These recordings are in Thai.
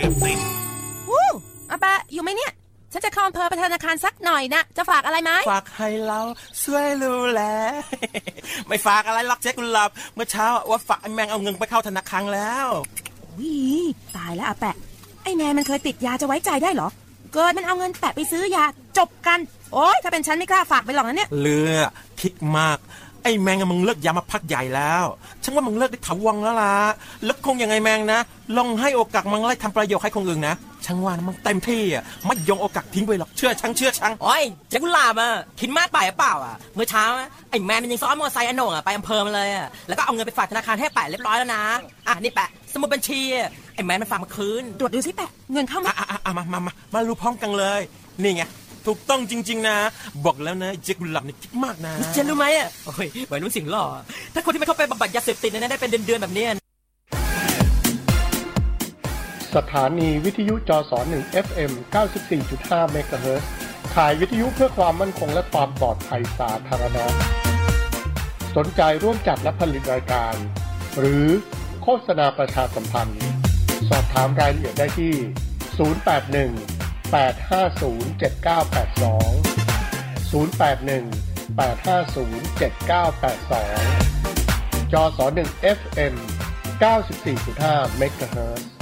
อาแปะอยู่ไหมเนี่ยฉันจะเข้าอำเภอไปธนาคารสักหน่อยนะจะฝากอะไรไหมฝากให้เราช่วยดูแล ไม่ฝากอะไรหรอกเจ๊กุหลาบเมื่อเช้าว่าฝากไอ้แมงเอาเงินไปเข้าธนาคารแล้ววิตายแล้วอาแปะไอ้แมนมันเคยติดยาจะไว้ใจได้เหรอเกิดมันเอาเงินแปะไปซื้อยาจบกันโอ๊ยถ้าเป็นฉันไม่กล้าฝากไปหรอกนะเนี่ยเลือคิดมากไอ้แมงมึงเลิกยามาพักใหญ่แล้วฉันว่ามึงเลิกได้ถาวรแล้วล่ะแล้วคงยังไงแมงนะลองให้โอกาสมึงไล่ทำประโยชน์ให้คนอื่นนะฉันว่ามึงเต็มที่อ่ะไม่ยงโอกาสทิ้งไปหรอกเชื่อฉังโอ้ยเจ๊กุหลาบอ่ะคิดมากไปหรือเปล่าอ่ะเมื่อเช้าไอ้แมนมันยังซ้อนมอเตอร์ไซค์อโหน่งอ่ะไปอำเภอมาเลยอ่ะแล้วก็เอาเงินไปฝากธนาคารให้แปะเรียบร้อยแล้วนะนี่แปะสมุดบัญชีไอ้แมนมันฝากมาคืนตรวจดูสิแปะเงินเข้าไหมมารู้พร้อมกันเลยนี่ไงถูกต้องจริงๆนะบอกแล้วนะเจ๊กุหลาบนี่คิดมากนะเจ๊รู้ไหมอ่ะโอ้ยวัยรุ่นสิงหล่อถ้าคนที่ไม่เข้าไปบำบัดยาเสพติดเนี่ยได้เป็นเดือนๆแบบนี้สถานีวิทยุจส1 FM 94.5 เมกะเฮิรตซ์ข่ายวิทยุเพื่อความมั่นคงและความปลอดภัยสาธารณะสนใจร่วมจัดและผลิตรายการหรือโฆษณาประชาสัมพันธ์สอบถามรายละเอียดได้ที่081-850-7982 จส1 FM 94.5 เมกะเฮิรตซ์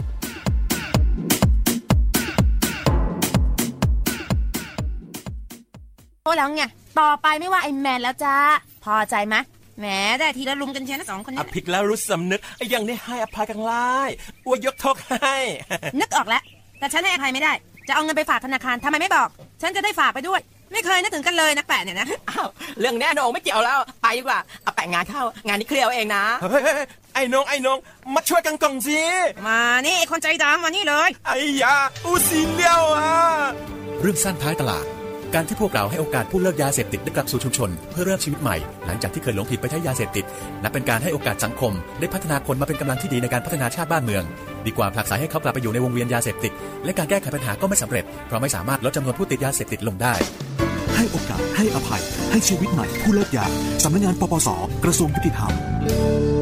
โอ้แล้วไงต่อไปไม่ว่าไอ้แมนแล้วจ้าพอใจไหมแหมได้ทีละลุมกันเชียวนะสองคนนี้ผิดแล้วรู้สำนึกไอ้ยังได้ให้อภัยกันไล่อวยยกโทษให้นึกออกแล้วแต่ฉันให้อภัยไม่ได้จะเอาเงินไปฝากธนาคารทำไมไม่บอกฉันจะได้ฝากไปด้วยไม่เคยนึกถึงกันเลยนักแปะเนี่ยนะอ้าวเรื่องแน่นอนไม่เกี่ยวแล้วไปดีกว่าเอาแปะงานเข้างานนี้เคลียร์เองนะเฮ้ยไอ้น้องมาช่วยกันก่อนสิมานี่ไอ้คนใจดำมานี่เลยไอ้ยาอูซีเลี้ยวเรื่องสั้นท้ายตลาดการที่พวกเราให้โอกาสผู้เลิกยาเสพติดได้กลับสู่ชุมชนเพื่อเริ่มชีวิตใหม่หลังจากที่เคยหลงผิดไปใช้ยาเสพติดนับเป็นการให้โอกาสสังคมได้พัฒนาคนมาเป็นกำลังที่ดีในการพัฒนาชาติบ้านเมืองดีกว่าผลักไสให้เขากลับไปอยู่ในวงเวียนยาเสพติดและการแก้ไขปัญหาก็ไม่สำเร็จเพราะไม่สามารถลดจำนวนผู้ติดยาเสพติดลงได้ให้โอกาสให้อภัยให้ชีวิตใหม่ผู้เลิกยาสำนักงานปปสกระทรวงยุติธรรม